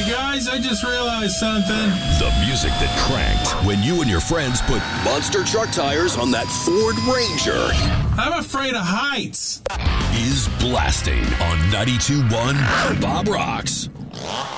You guys, I just realized something. The music that cranked when you and your friends put monster truck tires on that Ford Ranger. I'm afraid of heights. Is blasting on 92.1 Bob Rocks.